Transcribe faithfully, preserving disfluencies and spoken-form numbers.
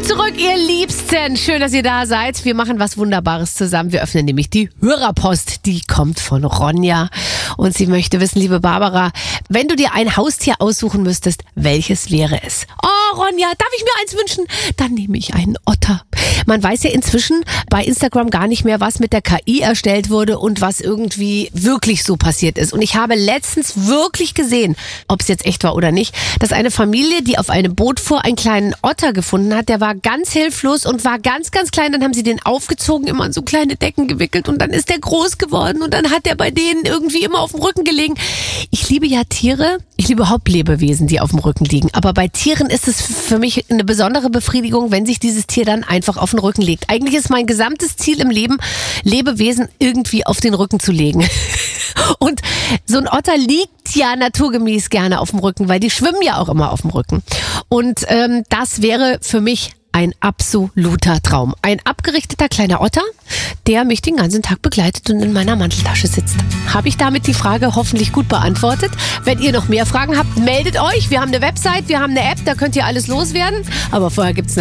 Zurück, ihr Liebsten. Schön, dass ihr da seid. Wir machen was Wunderbares zusammen. Wir öffnen nämlich die Hörerpost. Die kommt von Ronja. Und sie möchte wissen, liebe Barbara, wenn du dir ein Haustier aussuchen müsstest, welches wäre es? Oh, Ronja, darf ich mir eins wünschen? Dann nehme ich einen Otter. Man weiß ja inzwischen bei Instagram gar nicht mehr, was mit der K I erstellt wurde und was irgendwie wirklich so passiert ist. Und ich habe letztens wirklich gesehen, ob es jetzt echt war oder nicht, dass eine Familie, die auf einem Boot fuhr, einen kleinen Otter gefunden hat. Der war ganz hilflos und war ganz, ganz klein. Dann haben sie den aufgezogen, immer in so kleine Decken gewickelt und dann ist der groß geworden und dann hat der bei denen irgendwie immer auf dem Rücken gelegen. Ich liebe ja Tiere. Ich liebe überhaupt Lebewesen, die auf dem Rücken liegen. Aber bei Tieren ist es für mich eine besondere Befriedigung, wenn sich dieses Tier dann einfach auf den Rücken legt. Eigentlich ist mein gesamtes Ziel im Leben, Lebewesen irgendwie auf den Rücken zu legen. Und so ein Otter liegt ja naturgemäß gerne auf dem Rücken, weil die schwimmen ja auch immer auf dem Rücken. Und ähm, das wäre für mich ein absoluter Traum. Ein abgerichteter kleiner Otter, der mich den ganzen Tag begleitet und in meiner Manteltasche sitzt. Habe ich damit die Frage hoffentlich gut beantwortet? Wenn ihr noch mehr Fragen habt, meldet euch. Wir haben eine Website, wir haben eine App, da könnt ihr alles loswerden. Aber vorher gibt's